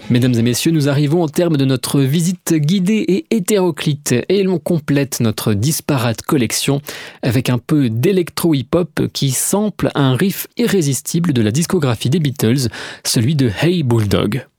Mesdames et messieurs, nous arrivons au terme de notre visite guidée et hétéroclite et l'on complète notre disparate collection avec un peu d'électro-hip-hop qui sample un riff irrésistible de la discographie des Beatles, celui de Hey Bulldog.